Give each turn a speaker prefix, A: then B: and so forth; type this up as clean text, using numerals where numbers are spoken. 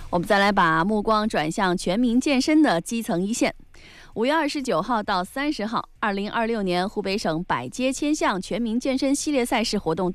A: 我们再来把目光转向全民健身的基层一线。5月29号到30号，2026年湖北省百街千巷全民健身系列赛事活动